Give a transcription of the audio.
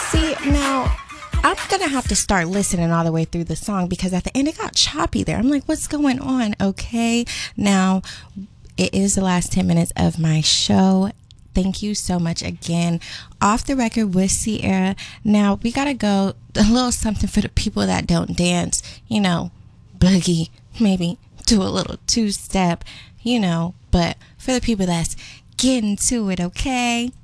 See, now I'm going to have to start listening all the way through the song because at the end it got choppy there. I'm like, what's going on? Okay. Now, it is the last 10 minutes of my show. Thank you so much again. Off the record with Sierra. Now, we got to go a little something for the people that don't dance. You know, boogie, maybe do a little two-step, you know. But for the people that's getting to it, okay?